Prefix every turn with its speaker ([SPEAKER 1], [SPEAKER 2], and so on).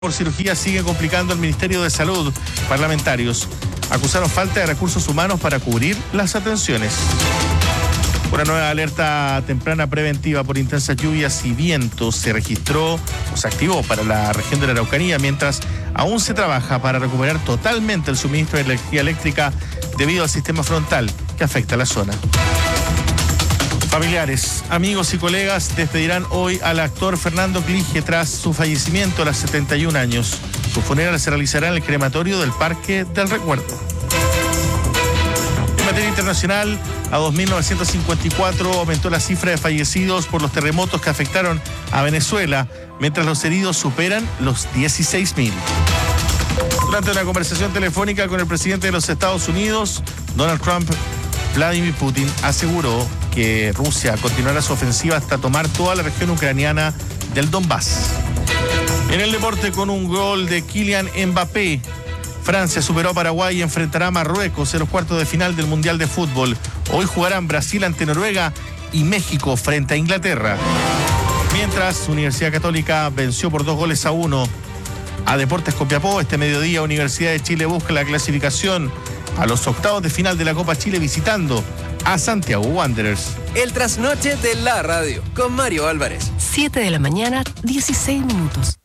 [SPEAKER 1] por cirugía sigue complicando el Ministerio de Salud. Parlamentarios acusaron falta de recursos humanos para cubrir las atenciones. Una nueva alerta temprana preventiva por intensas lluvias y vientos se registró o se activó para la región de la Araucanía, mientras aún se trabaja para recuperar totalmente el suministro de energía eléctrica debido al sistema frontal que afecta a la zona. Familiares, amigos y colegas despedirán hoy al actor Fernando Clige tras su fallecimiento a los 71 años. Su funeral se realizará en el crematorio del Parque del Recuerdo. En materia internacional, a 2.954 aumentó la cifra de fallecidos por los terremotos que afectaron a Venezuela, mientras los heridos superan los 16.000. Durante una conversación telefónica con el presidente de los Estados Unidos, Donald Trump, Vladimir Putin aseguró que Rusia continuará su ofensiva hasta tomar toda la región ucraniana del Donbass. En el deporte, con un gol de Kylian Mbappé, Francia superó a Paraguay y enfrentará a Marruecos en los cuartos de final del Mundial de Fútbol. Hoy jugarán Brasil ante Noruega y México frente a Inglaterra. Mientras, Universidad Católica venció por 2-1 a Deportes Copiapó. Este mediodía, Universidad de Chile busca la clasificación a los octavos de final de la Copa Chile visitando a Santiago Wanderers.
[SPEAKER 2] El trasnoche de la radio con Mario Álvarez.
[SPEAKER 3] 7 de la mañana, 16 minutos.